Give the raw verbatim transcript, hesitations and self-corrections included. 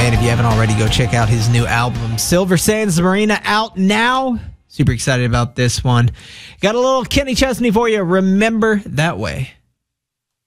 man. If you haven't already, go check out his new album, Silver Sands Marina, out now. Super excited about this one. Got a little Kenny Chesney for you. Remember That Way.